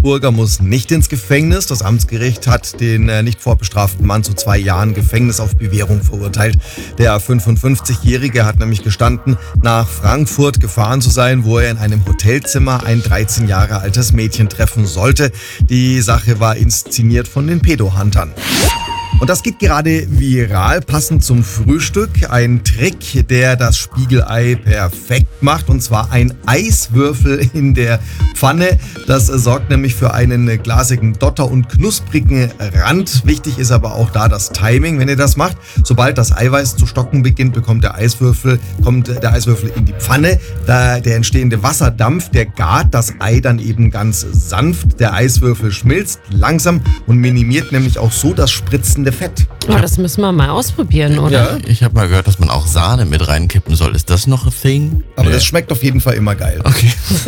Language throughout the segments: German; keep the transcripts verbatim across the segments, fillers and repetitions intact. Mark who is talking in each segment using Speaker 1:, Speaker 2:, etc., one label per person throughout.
Speaker 1: Ravensburger muss nicht ins Gefängnis. Das Amtsgericht hat den äh, nicht vorbestraften Mann zu zwei Jahren Gefängnis auf Bewährung verurteilt. Der fünfundfünfzigjährige hat nämlich gestanden, nach Frankfurt gefahren zu sein, wo er in einem Hotelzimmer ein dreizehn Jahre altes Mädchen treffen sollte. Die Sache war inszeniert von den Pedo-Huntern. Und das geht gerade viral, passend zum Frühstück. Ein Trick, der das Spiegelei perfekt macht, und zwar ein Eiswürfel in der Pfanne. Das sorgt nämlich für einen glasigen Dotter und knusprigen Rand. Wichtig ist aber auch da das Timing, wenn ihr das macht. Sobald das Eiweiß zu stocken beginnt, bekommt der Eiswürfel, kommt der Eiswürfel in die Pfanne. Da der entstehende Wasserdampf, der gart das Ei dann eben ganz sanft. Der Eiswürfel schmilzt langsam und minimiert nämlich auch so das Spritzen Fett.
Speaker 2: Oh, das müssen wir mal ausprobieren, oder?
Speaker 3: Ja, ich habe mal gehört, dass man auch Sahne mit reinkippen soll. Ist das noch ein Thing?
Speaker 1: Aber
Speaker 3: nee.
Speaker 1: Das schmeckt auf jeden Fall immer geil.
Speaker 3: Okay.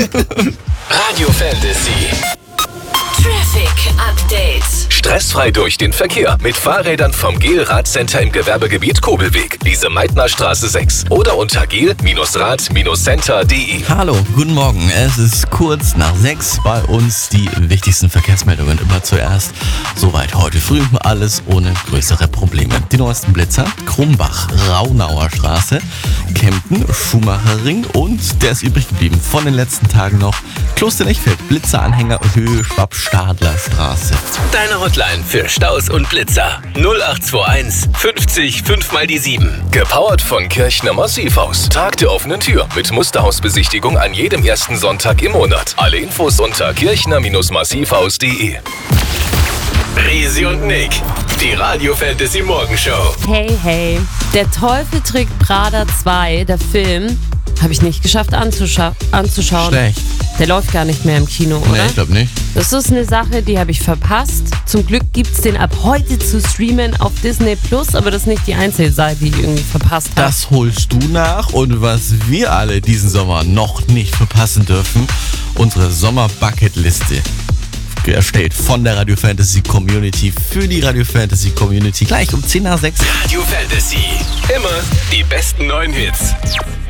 Speaker 4: Radio Fantasy.
Speaker 5: Traffic Update.
Speaker 4: Stressfrei durch den Verkehr mit Fahrrädern vom Gel-Rad-Center im Gewerbegebiet Kobelweg, Lise Meitner Straße sechs oder unter gel Rad Center punkt de.
Speaker 3: Hallo, guten Morgen. Es ist kurz nach sechs. Bei uns die wichtigsten Verkehrsmeldungen immer zuerst. Soweit heute früh, alles ohne größere Probleme. Die neuesten Blitzer: Krumbach, Raunauer Straße, Kempten, Schumacherring und der ist übrig geblieben von den letzten Tagen noch Klosternechfeld, Blitzeranhänger, Höhe Schwabstadler Straße.
Speaker 4: Deine Hotline für Staus und Blitzer. null acht zwei eins fünfzig fünf mal die sieben. Gepowert von Kirchner Massivhaus. Tag der offenen Tür mit Musterhausbesichtigung an jedem ersten Sonntag im Monat. Alle Infos unter kirchner Massivhaus punkt de. Risi und Nick, die Radio Fantasy Morgenshow.
Speaker 2: Hey, hey. Der Teufel trägt Prada zwei, der Film, habe ich nicht geschafft anzuscha- anzuschauen.
Speaker 3: Schlecht.
Speaker 2: Der läuft gar nicht mehr im Kino, oder?
Speaker 3: Nee, ich glaube nicht.
Speaker 2: Das ist eine Sache, die habe ich verpasst. Zum Glück gibt es den ab heute zu streamen auf Disney Plus, aber das ist nicht die einzige Sache, die ich irgendwie verpasst habe.
Speaker 3: Das holst du nach, und was wir alle diesen Sommer noch nicht verpassen dürfen, unsere Sommer-Bucket-Liste. Erstellt von der Radio Fantasy Community für die Radio Fantasy Community. Gleich um zehn nach sechs.
Speaker 4: Radio Fantasy. Immer die besten neuen Hits.